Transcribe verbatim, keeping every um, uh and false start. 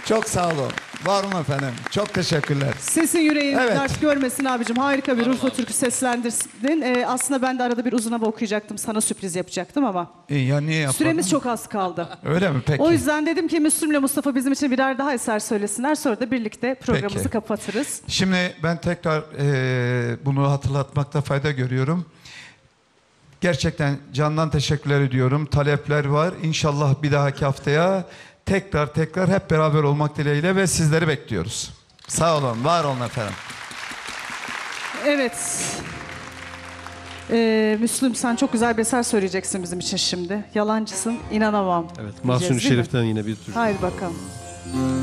Çok sağ olun. Var olun efendim. Çok teşekkürler. Sesin yüreğin Evet. dert görmesin abicim. Harika bir Urfa türkü seslendirdin. Ee, aslında ben de arada bir uzun hava okuyacaktım. Sana sürpriz yapacaktım ama İyi ya, niye yapmadın? süremiz çok az kaldı. Öyle mi? Peki. O yüzden dedim ki Müslüm'le Mustafa bizim için birer daha eser söylesinler. Sonra da birlikte programımızı Peki. kapatırız. Şimdi ben tekrar e, bunu hatırlatmakta fayda görüyorum. Gerçekten candan teşekkürler ediyorum. Talepler var. İnşallah bir dahaki haftaya tekrar tekrar hep beraber olmak dileğiyle ve sizleri bekliyoruz. Sağ olun, var olun efendim. Evet. Ee, Müslüm sen çok güzel bir eser söyleyeceksin bizim için şimdi. Yalancısın, inanamam. Evet, Mahsuni diyeceğiz, değil mi? Şerif'ten yine bir tür. Haydi bakalım.